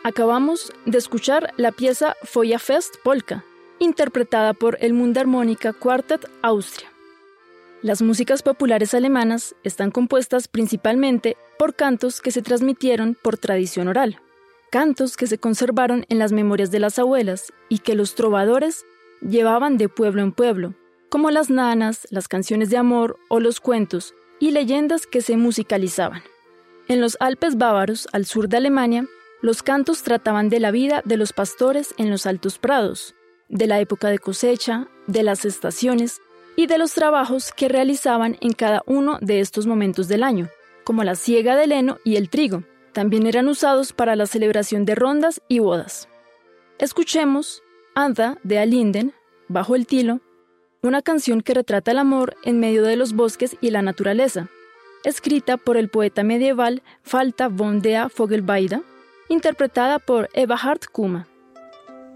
Acabamos de escuchar la pieza Feuerfest Polka, interpretada por el Mundharmonika Quartet Austria. Las músicas populares alemanas están compuestas principalmente por cantos que se transmitieron por tradición oral, cantos que se conservaron en las memorias de las abuelas y que los trovadores llevaban de pueblo en pueblo, como las nanas, las canciones de amor o los cuentos y leyendas que se musicalizaban. En los Alpes bávaros, al sur de Alemania, los cantos trataban de la vida de los pastores en los altos prados, de la época de cosecha, de las estaciones y de los trabajos que realizaban en cada uno de estos momentos del año, como la siega del heno y el trigo. También eran usados para la celebración de rondas y bodas. Escuchemos Anda de Alinden, Bajo el Tilo, una canción que retrata el amor en medio de los bosques y la naturaleza, escrita por el poeta medieval Falta von der Vogelweide, interpretada por Eberhard Kuma.